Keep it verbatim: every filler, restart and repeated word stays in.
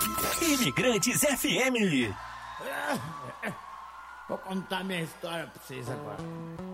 Imigrantes F M. Vou contar minha história pra vocês agora.